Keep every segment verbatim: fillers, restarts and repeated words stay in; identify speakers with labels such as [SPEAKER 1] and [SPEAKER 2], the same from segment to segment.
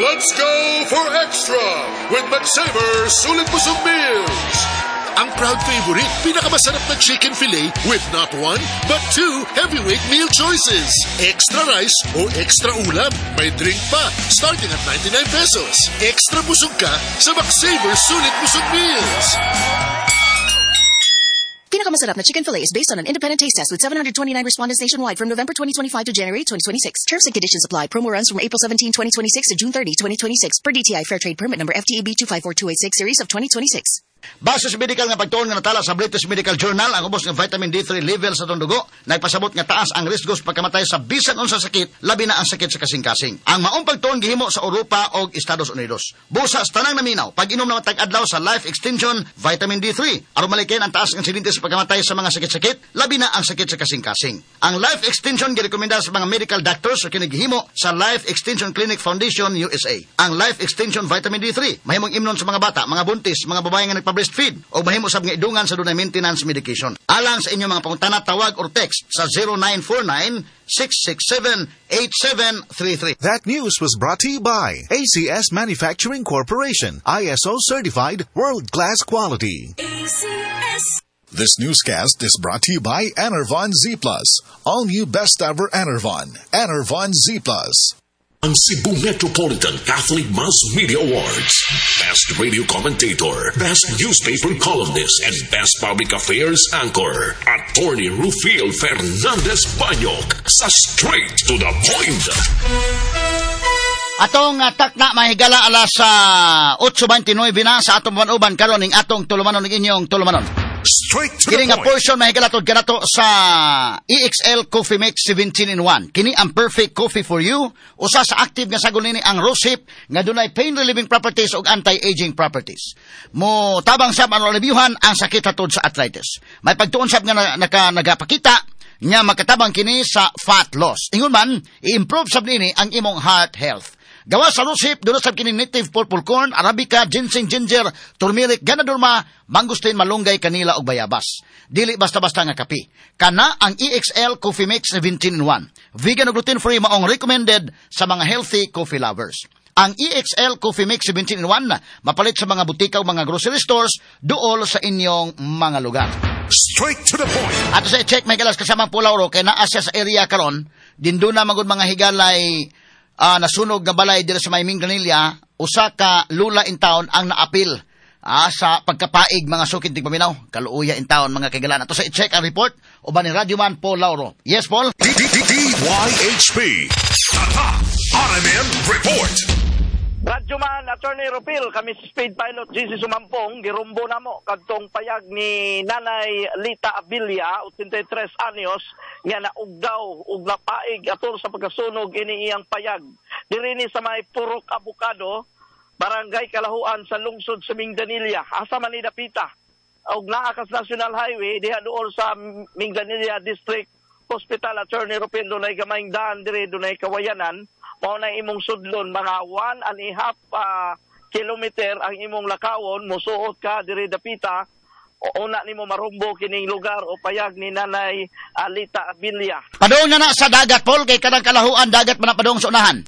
[SPEAKER 1] Let's go for extra with McSaver Sulit Busog Meals. Ang proud favorite, pinakamasarap na chicken fillet with not one, but two heavyweight meal choices. Extra rice o extra ulam. May drink pa, starting at ninety-nine pesos. Extra busog ka sa McSaver Sulit Busog Meals.
[SPEAKER 2] Pinakamasarap na chicken fillet is based on an independent taste test with seven hundred twenty-nine respondents nationwide from November twenty twenty-five to January twenty twenty-six. Terms and conditions apply. Promo runs from April seventeenth, twenty twenty-six to June thirtieth, twenty twenty-six per D T I Fair Trade Permit number F T E B two five four two eight six series of twenty twenty-six.
[SPEAKER 3] Base sa medical nga pagtuon nga natala sa British Medical Journal, ang ubos ng vitamin D three level sa itong dugo, nagpasabot nga taas ang risko sa pagkamatay sa bisan unsa sakit, labi na ang sakit sa kasing-kasing. Ang maong pagtuon gihimo sa Europa o Estados Unidos. Busa sa tanang naminaw, pag-inom naman tag-adlaw sa Life Extension Vitamin D three, aron malikin ang taas ng insidente sa pagkamatay sa mga sakit-sakit, labi na ang sakit sa kasing-kasing. Ang Life Extension girekomenda sa mga medical doctors sa kinigihimo sa Life Extension Clinic Foundation U S A. Ang Life Extension Vitamin D three, mahimong imnon sa mga bata, mga buntis, mga babae nga nagpa-breastfeed, o mahimo sab nga idungan sa dunay maintenance medication. Alang sa inyong mga pangutana, tawag or text sa zero nine four nine, six six seven, eight seven three three.
[SPEAKER 4] That news was brought to you by A C S Manufacturing Corporation, I S O certified, world-class quality.
[SPEAKER 5] A C S.
[SPEAKER 6] This newscast is brought to you by Enervon Z Plus. All new best ever Enervon. Enervon Z Plus.
[SPEAKER 7] Ang Cebu Metropolitan Catholic Mass Media Awards. Best Radio Commentator, Best Newspaper Columnist, and Best Public Affairs Anchor. Attorney Rufil Fernandez Banyok sa Straight to the Point.
[SPEAKER 3] Atong uh, takna mahigala alas sa uh, eight twenty-nine na sa atong manuban karon ning atong tulumanon ning inyong tulumanon.
[SPEAKER 6] Straight to
[SPEAKER 3] Kini
[SPEAKER 6] the
[SPEAKER 3] nga
[SPEAKER 6] point.
[SPEAKER 3] portion mahigalatod kanato sa E X L Coffee Mix seventeen in one. Kini ang perfect coffee for you. Usa sa active nga sagol nini ang rosehip nga dunay pain relieving properties ug anti-aging properties. Mo tabang sab ang reviewhan ang sakit hatod sa arthritis. May pagtuon sab nga na, naka, nagapakita nga makatabang kini sa fat loss. Ingon man, i-improve sab nini ang imong heart health. Gawa sa rosehip, doon sa kini native purple corn, arabica, ginseng, ginger, turmeric, ganadurma, mangustin, malunggay, kanila o bayabas. Dili basta-basta nga kapi. Kana ang E X L Coffee Mix seventeen in one. Vegan o gluten-free maong recommended sa mga healthy coffee lovers. Ang E X L Coffee Mix seventeen in one mapalit sa mga butika o mga grocery stores dool sa inyong mga lugar.
[SPEAKER 6] Straight to the point.
[SPEAKER 3] Ato sa i-check may galas kasamang Pulauro kay naa siya sa area karon, dindo na magud mga higalay Uh, nasunog nga balay dito sa Mayming Granilla, usa ka lula in town ang naapil uh, sa pagkapaig mga sukid tig paminaw. Kaluuya in town mga kagalan. Ato sa i-check ang report uban ni Radyoman Paul Lauro. Yes, Paul?
[SPEAKER 6] D Y H P. Tata. R M N Report.
[SPEAKER 8] Radyoman, Attorney Rupil, kami si Speed Pilot G C Sumampong, girumbo na mo kadtong payag ni Nanay Lita Abilia, eighty-three anyos, nga naugdaw ug napaig atol sa pagkasunog ini iyang payag. Diri ni sa may Purok Abukado, Barangay Kalahuan sa lungsod sa Mingdanilla, asa man ni dapita. Og naa ka sa National Highway diha duol sa Mingdanilla District Hospital. Attorney Rupil, dunay gamayng daan diri, dunay kawayanan. Mao na imong sudlon mga one and a half uh, kilometer ang imong lakawon, musuot ka diri dapita o una nimo marumbo kining lugar o payag ni Nanay Alita Abilia.
[SPEAKER 3] Padung na na sa dagat, Paul, kay kanang Kalahuan dagat man padung sa unahan.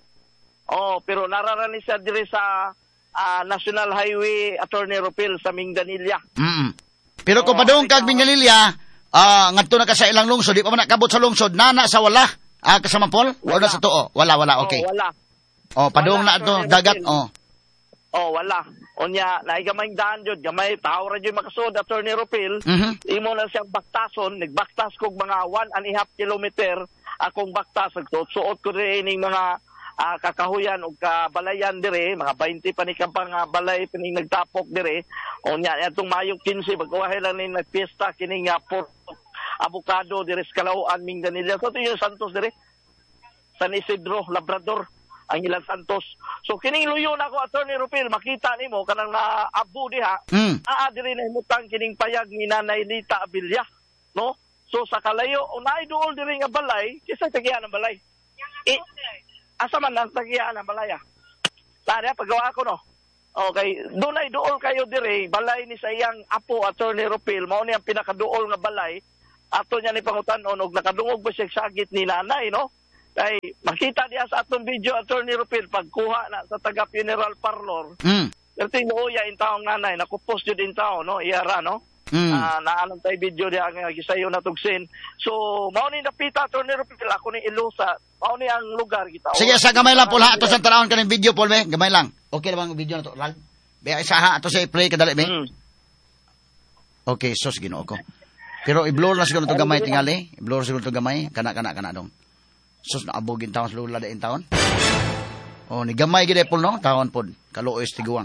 [SPEAKER 8] Oh, pero nararani siya diri sa uh, National Highway, Attorney Rupil, sa Mingdanilla.
[SPEAKER 3] Mm. Pero kung
[SPEAKER 8] oh,
[SPEAKER 3] padung kag Mingdanilla, ah uh, ngadto na ka sa ilang lungsod, di pa man nakabot sa lungsod, nana sa wala. Ah, kasama Paul? Wala sa tuo. Wala, wala, okay.
[SPEAKER 8] Oh, wala.
[SPEAKER 3] Oh, padung na to dagat, oh.
[SPEAKER 8] Oh, wala. Onya, naigamayng daan jud, gamay tao ra jud makasud, Attorney Rupil.
[SPEAKER 3] Mm-hmm.
[SPEAKER 8] Imo na siyang baktason, nagbaktas kog mga one and a half kilometer akong baktas agto. Suot ko rin ining mga uh, kakahuyan o kabalayan dire, mga twenty pa ni kampang uh, balay pining nagtapok dire. Onya, atong mayong fifteen pagkawahay lang ni nagpiesta kining uh, Port Abukado dire sa Kalahuan, Mingdanilla. So ito yung Santos dire, San Isidro, Labrador, ang ilang Santos. So kining luyo na ko, Attorney Rupil, makita nimo kanang na abu diha, mm. aa dire na himutang kining payag ni Nanay Lita Abilia, no? So sa kalayo, unay duol dire nga balay, kisa tagian ang balay. I, asa man ang tagian ang balay? Tara pagawa ko no. Okay, dunay duol kayo dire, balay ni sa iyang apo, Attorney Rupil, mao ni ang pinakaduol nga balay. Ato niya ni pangutan-on og nakadungog ba siya sagit ni nanay, no? Kay makita diya sa atong video, Attorney Rupil, pagkuha na sa taga-funeral parlor.
[SPEAKER 3] Mm.
[SPEAKER 8] Pero tinuya in taong nanay, nakupos yun in taon, no? Iyara, no?
[SPEAKER 3] Mm.
[SPEAKER 8] Uh, naalam tayo video diya nga gisayo na tugsin. So, mao ni napita, Attorney Rupil, ako ni Ilusa. Mao ni ang lugar kita.
[SPEAKER 3] Sige, sa gamay lang, Paul, ha? Ato sa tanawon ka ng video, Paul, be? Gamay lang. Okay na bang video na to, Ral? Be, isa ha? Ato sa i-play, kadali, be?
[SPEAKER 8] Mm.
[SPEAKER 3] Okay, sos, ginoo ko. Pero i-blur na siguro ito gamay tingali. I-blur siguro ito gamay. Kana, kana, kana dong. Sos, naabugin taon sa lula daing taon. Oh, ni gamay gide Paul, no? Taon pod. Kaluoy tiguang.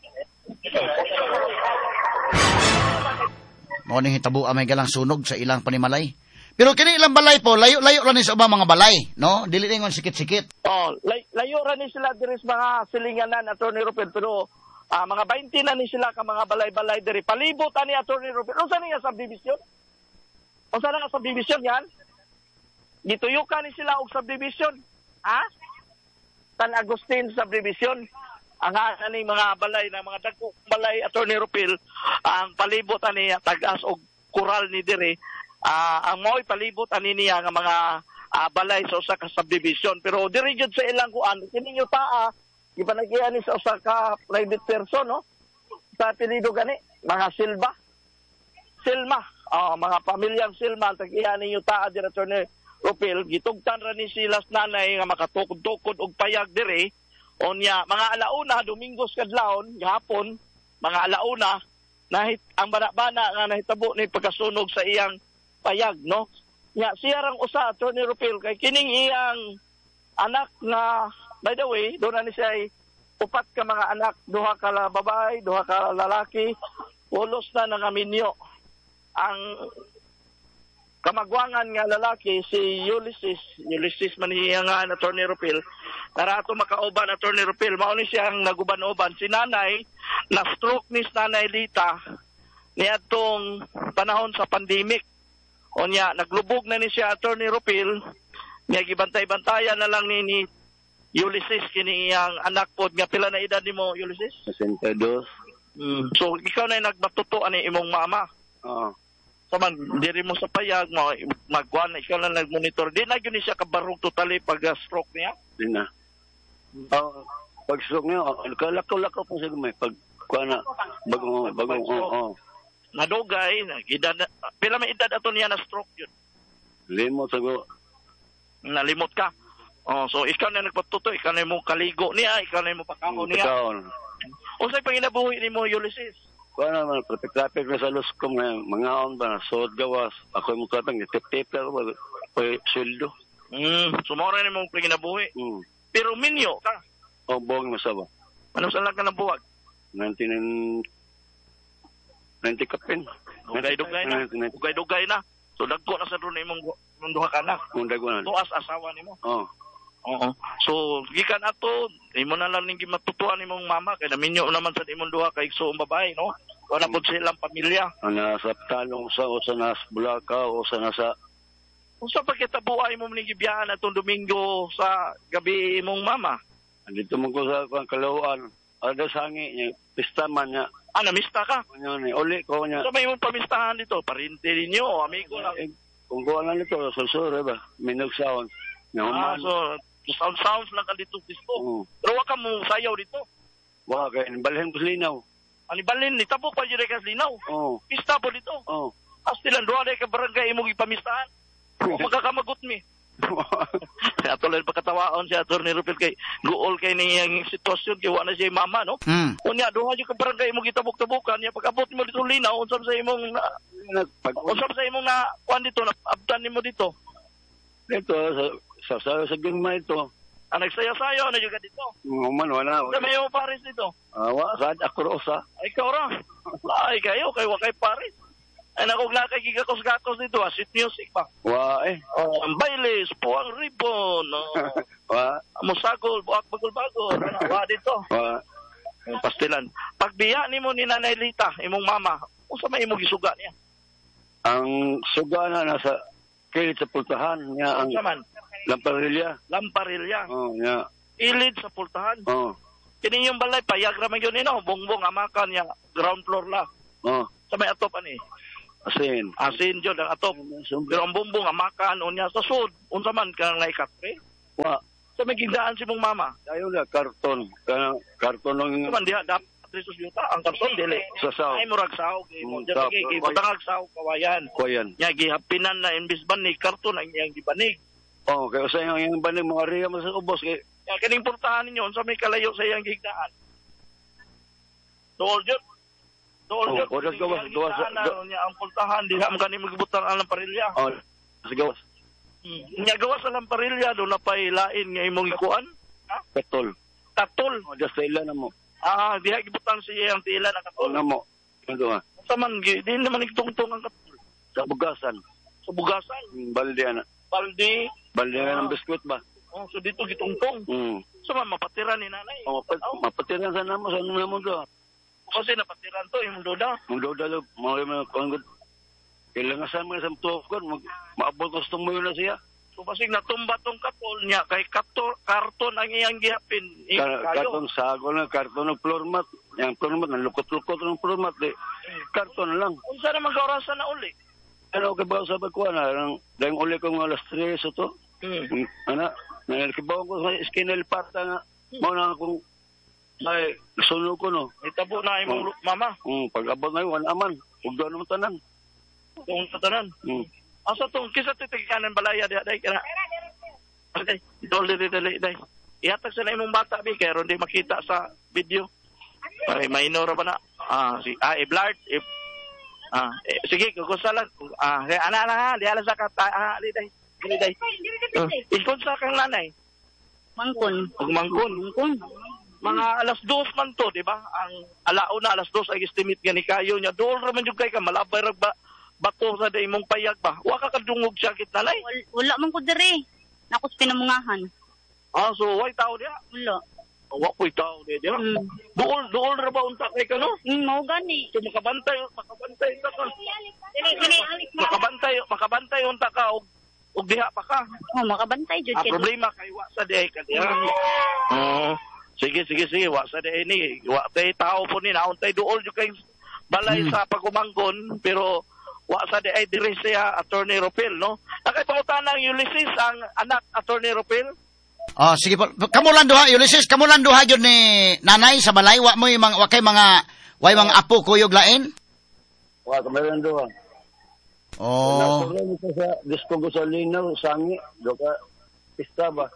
[SPEAKER 3] Mao ning hitabo amay galang sunog sa ilang panimalay. Pero kini ilang balay po, layo-layo ra ni sa ubang mga balay, no? Dili ningon sikit-sikit.
[SPEAKER 8] Oh, lay, layo ra ni sila diri sa mga silinganan, Attorney Rupil, pero ah, mga twenty na ni sila ka mga balay-balay diri. Palibot ani, Attorney Rupil. Unsa ni nga subdivision? Unsa na nga subdivision yan? Gituyukan ni sila og subdivision. Ha? San Agustin subdivision. Ang ani mga balay na mga dagko balay, Attorney Rupil, ang palibot ani tagas og kural ni diri. Uh, ang mo'y palibot ani niya nga mga uh, balay sa usa ka subdivision, pero diri jud sa ilang kuan kini yung taa gipanagyan ni sa usa ka private person, no? Sa apelyido gani mga Silva Silma, uh, mga pamilyang Silma tagiyan ni yung taa diri, Attorney Rupil. Gitugtan ra ni silas nanay nga makatukod-tukod og payag diri. Onya mga alauna Domingos kadlawon gahapon, mga alauna nahit ang bana-bana nga nahitabo ni pagkasunog sa iyang payag, no? Nya siya rang usa, Attorney Rupil, kay kining iyang anak na, by the way, doon na ni siya ay upat ka mga anak, duha ka la babae, duha ka lalaki, ulos na nangaminyo. Ang kamagwangan nga lalaki si Ulysses, Ulysses man niya nga, Attorney Rupil, narato makauban, Attorney Rupil, mao ni siyang naguban-uban. Si nanay, na-stroke ni nanay Lita niadtong panahon sa pandemic. O niya, naglubog na ni siya, Attorney Rupil, niya gibantay-bantayan na lang ni, ni Ulysses, kini iyang anak po. Nga pila na edad ni mo, Ulysses?
[SPEAKER 5] sesenta-dos.
[SPEAKER 8] Mm. So, ikaw na yung nagmatutuan ni imong mama.
[SPEAKER 5] Oo.
[SPEAKER 8] So, man, diri mo sa payag, mo, magwan na, ikaw na nag-monitor. Di na yun siya kabarong totally pag-stroke niya?
[SPEAKER 5] Di na. Oh, pag-stroke niya, lakaw-lakaw po siya may pag, kuha na, bagong, bagong, oo. Oh, oh.
[SPEAKER 8] Nadugay, edad, pila may edad ato niya na stroke yun?
[SPEAKER 5] Limot sago.
[SPEAKER 8] Nalimot ka? Oh, so ikaw na nagpatuto, ikaw na mo kaligo niya, ikaw na mo pakaon niya.
[SPEAKER 5] Pakaon.
[SPEAKER 8] O sa'y panginabuhi ni mo, Ulysses?
[SPEAKER 5] Kuha naman, protect-traffic na sa Luscom, mga on ba na, suot gawas, ako yung mukhatang, tip-tip ka ba, sweldo.
[SPEAKER 8] Hmm, sumora ni mo panginabuhi.
[SPEAKER 5] Hmm.
[SPEAKER 8] Pero minyo ka?
[SPEAKER 5] O, buwag masaba.
[SPEAKER 8] Ano saan lang ka ng buwag?
[SPEAKER 5] nineteen ninety kapin.
[SPEAKER 8] Dugay-dugay na. Dugay-dugay na. So, dagko na sa doon imong imong duha ka na.
[SPEAKER 5] Kung dagko na.
[SPEAKER 8] Tuas asawa nimo.
[SPEAKER 5] Oo.
[SPEAKER 8] Oo. So, gikan ato, imo na lang ning matutuan imong mama kay naminyo naman sa imong duha ka igsoong babae, no? Wala pud silang pamilya.
[SPEAKER 5] Ana sa talong sa o sa nas Bulaca o sa nasa.
[SPEAKER 8] Unsa pa kita buhay mo ning gibiyahan atong Domingo sa gabi imong mama?
[SPEAKER 5] Andito mo ko sa Kalauan. Ada sangi niya, pista man niya.
[SPEAKER 8] Ah, namista ka?
[SPEAKER 5] Ano ni, uli ko niya.
[SPEAKER 8] So, may mong pamistahan dito? Parinte ninyo, amigo lang.
[SPEAKER 5] Eh, kung kuha lang nito, susure ba? Minog sound.
[SPEAKER 8] Ah, so, sound sounds lang ka dito, dito.
[SPEAKER 5] Oo.
[SPEAKER 8] Pero wag ka mong sayaw dito.
[SPEAKER 5] Wala kaya, balhin ko linaw.
[SPEAKER 8] Ani balin, ni tabok pa dyan ka linaw.
[SPEAKER 5] Oo.
[SPEAKER 8] Pista po dito.
[SPEAKER 5] Oo.
[SPEAKER 8] Pastilan, doon ka barangay imong ipamistahan. O magkakamagot mi. Ato lang pagkatawaon siya, Attorney Rupil, kay guol kay niyang sitwasyon, kay wala siya mama, no?
[SPEAKER 3] Mm.
[SPEAKER 8] Unya, doon ka barangay imong itabok-tabukan, niya pagkabot mo dito linaw, unsam sa imong, unsam sa imong na, kuhan dito, abtan mo dito.
[SPEAKER 5] Dito, sa sa sa gingma ito.
[SPEAKER 8] Ah, nagsaya-sayo, ano yung dito?
[SPEAKER 5] Uman, wala.
[SPEAKER 8] Sa may yung Paris dito?
[SPEAKER 5] Ah, wa, sa akrosa.
[SPEAKER 8] Ay, ikaw ra. Ay, kayo, kay wakay Paris. Ay, nakog na kay gigakos-gakos dito, ah, sweet music ba?
[SPEAKER 5] Wa, eh.
[SPEAKER 8] Oh, ang bailes, puwang ribbon, oh.
[SPEAKER 5] Wa.
[SPEAKER 8] Musagol, buwak bagol-bagol, ano, wa dito.
[SPEAKER 5] Wa.
[SPEAKER 8] Pastilan. Pagbiya ni mo ni Nanay Lita, imong mama, kung sa may imong gisuga niya?
[SPEAKER 5] Ang suga na nasa kilit sa pultahan niya ang
[SPEAKER 8] Saman?
[SPEAKER 5] Lamparilya.
[SPEAKER 8] Lamparilya.
[SPEAKER 5] Oh, niya.
[SPEAKER 8] Ilid sa pultahan.
[SPEAKER 5] Oh.
[SPEAKER 8] Kini yung balay, payag raman yun nino, bongbong amakan niya, ground floor la.
[SPEAKER 5] Oh.
[SPEAKER 8] Sa may atop ani.
[SPEAKER 5] Asin.
[SPEAKER 8] Asin jud ang atop. Pero ang bumbong amakan unya sa sud, unsa man kanang naikatre?
[SPEAKER 5] Wa.
[SPEAKER 8] Sa may gindaan si mong mama.
[SPEAKER 5] Ayaw na, karton. Kana, karton ng...
[SPEAKER 8] Kuman diha, dapat resus yuta, ang karton, dili.
[SPEAKER 5] Sa sao.
[SPEAKER 8] Ay, murag sao.
[SPEAKER 5] Mm,
[SPEAKER 8] Diyan lagi,
[SPEAKER 5] sao.
[SPEAKER 8] gibutangag sao, kawayan.
[SPEAKER 5] Kuyan.
[SPEAKER 8] Nya, gihapinan na imbis banig, karton ang iyang gibanig.
[SPEAKER 5] Oh, kaya sa yung, yung banig, mga riya mo sa ubos. Kaya,
[SPEAKER 8] Kaya kining portahan ninyo, sa may kalayo sa iyang gigdaan. Dool yun. Dool
[SPEAKER 5] Oh,
[SPEAKER 8] yun.
[SPEAKER 5] oras gawas, gawas, gawas.
[SPEAKER 8] Niya ang portahan, di ha magani magibutang ang parilya.
[SPEAKER 5] oh, sa gawas.
[SPEAKER 8] Nya gawas sa lamparilla, doon na pailain nga imong ikuan. Ha?
[SPEAKER 5] Katol.
[SPEAKER 8] Tatol.
[SPEAKER 5] Oh, just sa ilan na mo.
[SPEAKER 8] Ah, di ha gibutang siya ang tila na
[SPEAKER 5] Oh,
[SPEAKER 8] katol.
[SPEAKER 5] na mo. Ano nga?
[SPEAKER 8] Saman, di naman nagtungtong ang katol.
[SPEAKER 5] Sa bugasan.
[SPEAKER 8] Sa bugasan.
[SPEAKER 5] Hmm, balde na.
[SPEAKER 8] Baldi.
[SPEAKER 5] Balde na ng biskwit ba?
[SPEAKER 8] Oh, so dito gitungtong.
[SPEAKER 5] Hmm.
[SPEAKER 8] So man, mapatira ni nanay.
[SPEAKER 5] Oh, mapat mapatiran sa namo sa namo do.
[SPEAKER 8] Kasi napatiran to, yung duda.
[SPEAKER 5] Mundo dalo, mga mga kongod. Kailangan sa mga samtukon, mag maabot gusto mo yun na siya.
[SPEAKER 8] So basig natumba tong katol niya, kay kato, karton ang iyang gihapin. Eh,
[SPEAKER 5] Kar
[SPEAKER 8] kayo.
[SPEAKER 5] karton sago na, karton ng floor mat. Yang floor mat, nalukot-lukot ng floor mat. Di. Karton lang.
[SPEAKER 8] Unsa na mag-orasan na uli?
[SPEAKER 5] Ano ka ba sa bagkuan na? Dahil uli ko mga alas tres o to.
[SPEAKER 8] Hmm.
[SPEAKER 5] Ano? Nalkibaw ko sa skinel parta nga. Mo na akong ay sunog ko no.
[SPEAKER 8] Itabo na imong
[SPEAKER 5] Oh.
[SPEAKER 8] mama.
[SPEAKER 5] Hmm, pag abot na yun, aman. Huwag doon naman tanan.
[SPEAKER 8] Kung sa tanan.
[SPEAKER 5] Hmm.
[SPEAKER 8] Asa tong kisa titiganan balaya diha day kana. Okay, dole dili dili day. Ihatag sa na imong bata bi kay ron di makita sa video. Ay minor pa na. Ah, si ah i-blurt if ah eh, sige kukusalan. Ah, ana ana ha, di ala sa kata ah di day. Dili day. Uh, ikon sa kang nanay.
[SPEAKER 9] Mangkon.
[SPEAKER 8] Ug mangkon.
[SPEAKER 9] Mangkon.
[SPEAKER 8] Mga alas dos man to, di ba? Ang alauna alas dos ay estimate gani kayo niya. Dool ra man jud kay ka malabay ra ba bato sa day mong payag ba. Wa ka kadungog sakit nalay.
[SPEAKER 9] Wal, wala man ko diri. Nakos pinamungahan.
[SPEAKER 8] Ah, so why tao dia?
[SPEAKER 9] Wala.
[SPEAKER 8] Wa po'y tao dia dia.
[SPEAKER 9] Mm.
[SPEAKER 8] Dool dool ra ba unta kay ka no?
[SPEAKER 9] Mm, mao gani.
[SPEAKER 8] So makabantay, makabantay unta ka.
[SPEAKER 9] Dili dili alis mo.
[SPEAKER 8] Makabantay, makabantay unta ka og og diha pa ka.
[SPEAKER 9] Oh, makabantay jud
[SPEAKER 8] Ang
[SPEAKER 9] kay.
[SPEAKER 8] problema kay wa sa day ka diha. Oo. Sige, sige, sige. Wa sa day ni. Wa tay tao po ni nauntay dool jud kay balay sa pagumanggon pero wa sa day ay diri siya Attorney Ropel, no? Nakaipangutanang Ulysses ang anak Attorney Ropel.
[SPEAKER 3] Oh, sige po. Kamulan duha, Ulysses, kamulan duha yun ni nanay sa balay. Wa mo yung mga, wa kay mga, wa yung mga apo kuyog lain?
[SPEAKER 5] Wa kamalan do.
[SPEAKER 3] Oh.
[SPEAKER 5] Nasulo nito sa disco ko sa linaw, sangi. Do ka pista ba?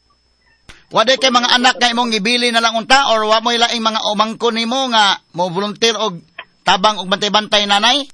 [SPEAKER 3] Wa day kay mga anak nga imong gibili na lang unta or wa mo ilaing mga umangkon nimo nga mo volunteer og tabang og bantay-bantay nanay?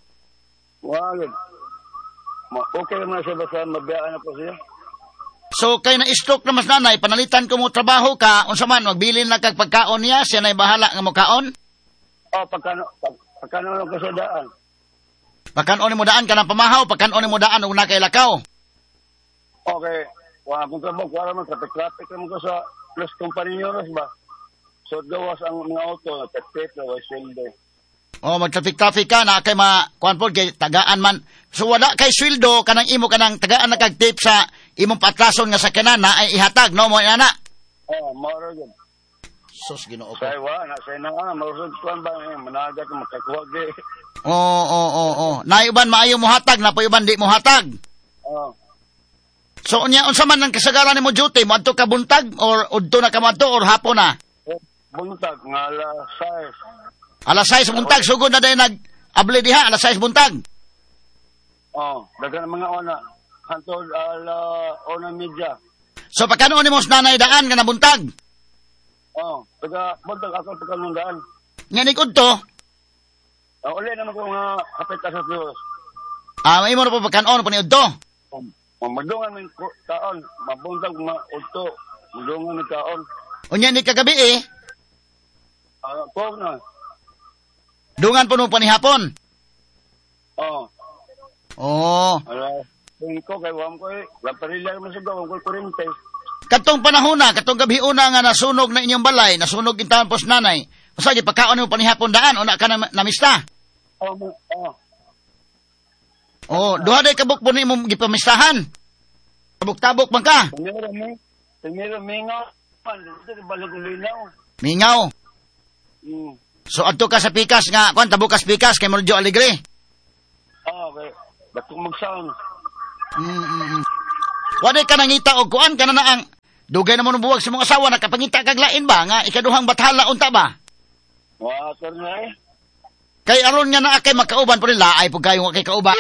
[SPEAKER 5] Wa gid. Ma okay man siya basta mabiyaan na po siya.
[SPEAKER 3] So kay na stroke na mas nanay panalitan ko mo trabaho ka unsa man magbili na kag pagkaon niya siya nay bahala nga mo kaon?
[SPEAKER 5] Oh, pagkano pag, pagkano lang ko sa daan.
[SPEAKER 3] Pagkaon mo daan ka ng pamahaw, pagkaon mo daan og nakay lakaw.
[SPEAKER 5] Okay. Wa akong trabaho, wala man traffic-traffic naman ko sa Los Compañeros ba? So, gawas ang mga auto, tagtip na, wa sweldo.
[SPEAKER 3] Oh, mag-traffic-traffic ka na kay ma kuan pod kay tagaan man. So wala kay sweldo kanang imo kanang tagaan na kag tip sa imong patrason nga sakyanan na ay ihatag no mo ana.
[SPEAKER 5] Oh, maro gid.
[SPEAKER 3] Sus Ginoo ko.
[SPEAKER 5] Say wa na say na ah, maro kuan ba eh, managat mo makakuha gi.
[SPEAKER 3] Oo, oo, oo, oo. Naiuban maayo mo hatag, napayuban di mo hatag.
[SPEAKER 5] Oh.
[SPEAKER 3] So unya unsa man ang kasagaran nimo duty, mo adto ka buntag or udto na ka madto or hapon na?
[SPEAKER 5] Buntag nga alas sais.
[SPEAKER 3] Alas sais buntag sugod na day nag abli diha alas sais buntag.
[SPEAKER 5] Oh, dagan mga ona. Hantod ala ona media.
[SPEAKER 3] So pagkano nimo sa nanay daan nga nabuntag?
[SPEAKER 5] Oh, taga buntag ako pagkanundaan.
[SPEAKER 3] Nga ni udto.
[SPEAKER 5] Oh, uli naman ko nga kapit ka sa Diyos.
[SPEAKER 3] Ah, imo na po pagkanon po ni udto.
[SPEAKER 5] Um, madungan min taon, mabuntag maudto. Madungan min taon.
[SPEAKER 3] Unya ni kagabi eh.
[SPEAKER 5] Ah, uh, na.
[SPEAKER 3] Dungan po nung panihapon.
[SPEAKER 5] Oh.
[SPEAKER 3] Oh.
[SPEAKER 5] Ala, tingin ko kay wam ko eh. Laparilla man sa gawang ko kurente.
[SPEAKER 3] Katong panahon na, katong gabi una nga nasunog na inyong balay, nasunog intahan po sa nanay. Usa di pagkaon mo panihapon daan, una ka na namista.
[SPEAKER 5] Oh, oh.
[SPEAKER 3] Oh, duha day kabuk po ni mo gipamistahan. Tabok-tabok man ka.
[SPEAKER 5] Tumira mi. Tumira mingaw. Man, dito balik linaw.
[SPEAKER 3] Mingaw.
[SPEAKER 5] Mm.
[SPEAKER 3] So adto ka sa pikas nga, kwan tabukas pikas kay Morjo Alegre.
[SPEAKER 5] Ah, okay. Batok mag-sound.
[SPEAKER 3] Mm, mm, mm. Wala ka nangita o kuan ka na na ang dugay naman buwag sa mga asawa nakapangita kag lain ba nga ikaduhang bathala unta ba?
[SPEAKER 5] Wa attorney.
[SPEAKER 3] Kay aron nga naa kay makauban pa rin laay pug kayo nga kay kauban.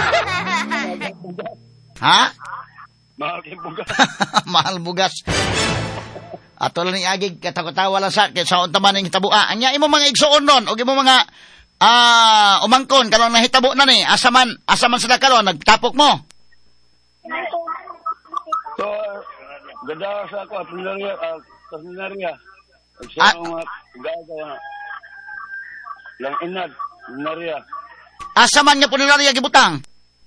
[SPEAKER 3] Ha?
[SPEAKER 5] Mahal kay bugas.
[SPEAKER 3] Mahal bugas. Ato lang ni agig katakot-tawa lang sa kay sa unta man ning hitabua. Anya imo mga igsuon ron og imo mga ah umangkon karon nahitabo na ni asa man asa man sila karon nagtapok mo.
[SPEAKER 5] So, gada sa ako, pinaria, ah, sa pinaria.
[SPEAKER 3] Ah.
[SPEAKER 5] Sa mga gada, lang inad, pinaria.
[SPEAKER 3] Asa man nga punilariya gibutang?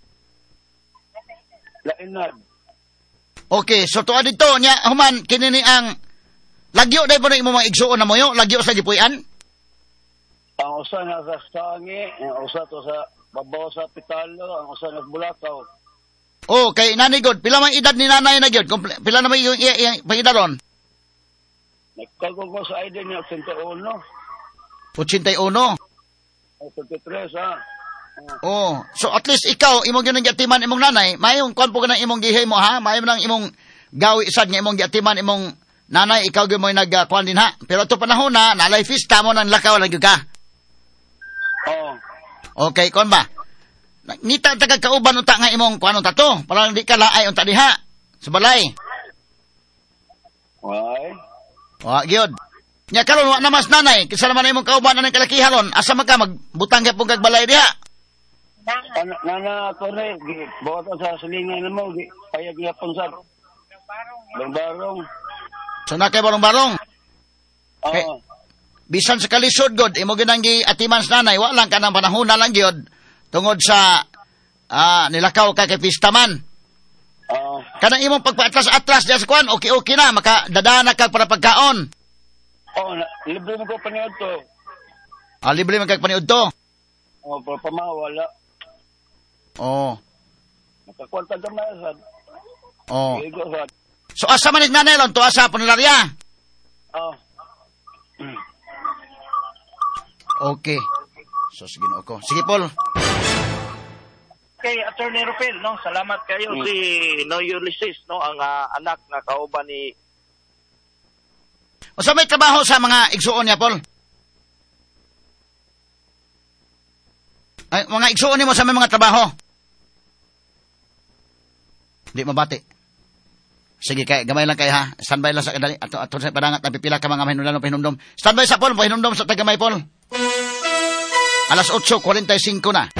[SPEAKER 5] La inad.
[SPEAKER 3] Okay, so tuwa dito nya human kini ni ang lagyo dai mo imo mga igsuon na moyo, lagyo sa gipuy-an.
[SPEAKER 5] Ang usa na sa Stangi, ang usa to sa babaw sa Pitalo, ang usa na sa Bulacau.
[SPEAKER 3] Oh, kay nanay god, pila man edad ni nanay na gyud? Komple- Pila na may yung iya pagida ron?
[SPEAKER 5] Nagkago ko sa I D niya, eighty-one.
[SPEAKER 3] eighty-one.
[SPEAKER 5] eighty-three, ha?
[SPEAKER 3] Oh, so at least ikaw imong gyud giatiman imong nanay, mayong kon po kanang imong gihay mo ha, mayo nang imong gawi sad nga imong giatiman imong nanay, ikaw gyud mo nagkuan din ha. Pero to panahon na nalay fiesta mo nang lakaw lang gyud ka.
[SPEAKER 5] Oo.
[SPEAKER 3] Okay, kon ba? Nita tagad kauban unta nga imong kuan unta to, para di ka laay unta diha sa balay.
[SPEAKER 5] Why?
[SPEAKER 3] Wa gyud. Nya karon wa na mas nanay, kinsa naman imong kauban na kalakiharon, asa man ka magbutang ka pug kag balay diha.
[SPEAKER 5] Ana nana to re, bawat sa silingan mo, gi payag niya pang sa barong.
[SPEAKER 3] So na kay barong-barong. Okay.
[SPEAKER 5] Oo.
[SPEAKER 3] Bisan sa kalisod god imo ginang gi atiman sa nanay, wa lang ka nang panahon na lang gyud tungod sa ah nilakaw ka kay pistaman.
[SPEAKER 5] Oo.
[SPEAKER 3] Kanang imong pagpaatras-atras diya sa kuan, okay-okay na makadadana ka para pagkaon.
[SPEAKER 5] Oo, na, libre mo ko paniod to.
[SPEAKER 3] Ah, libre man kag paniud to.
[SPEAKER 5] Oo, para pamawala.
[SPEAKER 3] Oh.
[SPEAKER 5] Nakakwarta ka na sa.
[SPEAKER 3] Oh.
[SPEAKER 5] Igo sa.
[SPEAKER 3] So asa man ni nanay lon to asa punularya?
[SPEAKER 5] Oo.
[SPEAKER 3] Okay. So sige no ko. Sige Paul.
[SPEAKER 8] Kay Attorney Rupel, no? Salamat kayo
[SPEAKER 5] Mm.
[SPEAKER 8] si No Ulysses, no? Ang ah, anak na kauban ni
[SPEAKER 3] O sa may trabaho sa mga igsuon niya Paul? Ay, mga igsuon ni mo sa may mga trabaho? Di mabati. Sige kay gamay lang kay ha. Standby lang sa kadali. Ato ato sa padangat napipila ka mga mahinumdom pahinumdom. Standby sa Paul, pahinumdom sa tagamay Paul. Alas eight forty-five na.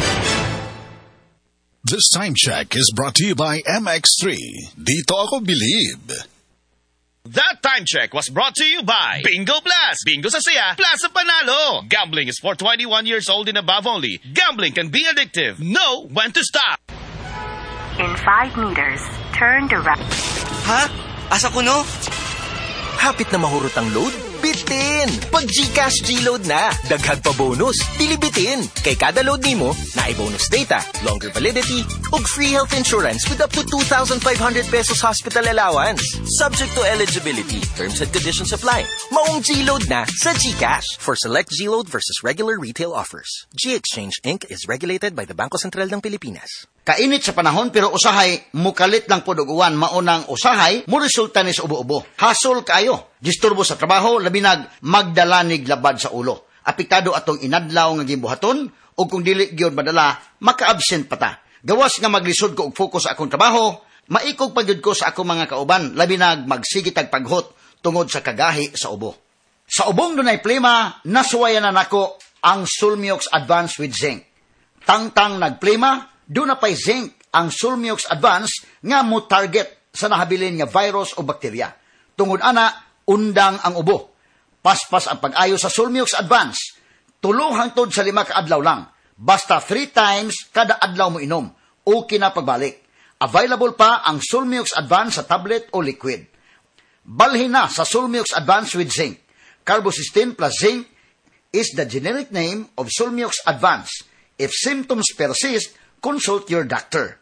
[SPEAKER 6] This time check is brought to you by M X three. Dito ako believe.
[SPEAKER 10] That time check was brought to you by Bingo Plus. Bingo sa saya, plus sa panalo. Gambling is for twenty-one years old and above only. Gambling can be addictive. Know when to stop.
[SPEAKER 11] In five meters, turn to right.
[SPEAKER 12] Ha? Asa ko no? Hapit na mahurot ang load? Bitin! Pag GCash G-Load na, daghan pa bonus, bilibitin. Kay kada load nimo, naay bonus data, longer validity, ug free health insurance with up to two thousand five hundred pesos hospital allowance. Subject to eligibility, terms and conditions apply. Maong G-Load na sa GCash. For select G-Load versus regular retail offers. G-Exchange Incorporated is regulated by the Bangko Sentral ng Pilipinas.
[SPEAKER 3] Kainit sa panahon pero usahay mukalit lang po duguan maunang usahay mo resulta ni sa ubo-ubo. Hasol kaayo. Disturbo sa trabaho labi nag magdalanig labad sa ulo. Apektado atong inadlaw nga gimbuhaton o kung dili gyud madala maka-absent pa ta. Gawas nga maglisod ko og focus sa akong trabaho, maikog pagyud ko sa akong mga kauban labi nag magsigitag paghot tungod sa kagahi sa ubo. Sa ubong dunay plema, nasuwayan na nako ang Sulmiox Advance with Zinc. Tangtang nagplema, doon na pa'y zinc ang Sulmiox Advance nga mo target sa nahabilin nga virus o bakterya. Tungod ana, undang ang ubo. Paspas ang pag-ayo sa Sulmiox Advance. Tulo hangtod sa lima ka adlaw lang. Basta three times kada adlaw mo inom. Okay na pagbalik. Available pa ang Sulmiox Advance sa tablet o liquid. Balhin na sa Sulmiox Advance with Zinc. Carbocysteine plus zinc is the generic name of Sulmiox Advance. If symptoms persist, consult your doctor.